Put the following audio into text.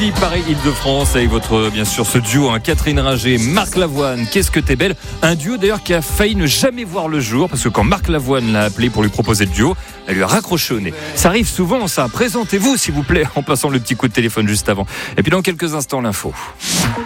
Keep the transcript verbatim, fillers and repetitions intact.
aussi Paris-Île-de-France avec votre, bien sûr, ce duo, hein, Catherine Ringer, Marc Lavoine. Qu'est-ce que t'es belle. Un duo d'ailleurs qui a failli ne jamais voir le jour parce que quand Marc Lavoine l'a appelé pour lui proposer le duo, elle lui a raccroché au nez. Ça arrive souvent, ça. Présentez-vous, s'il vous plaît, en passant le petit coup de téléphone juste avant. Et puis dans quelques instants, l'info.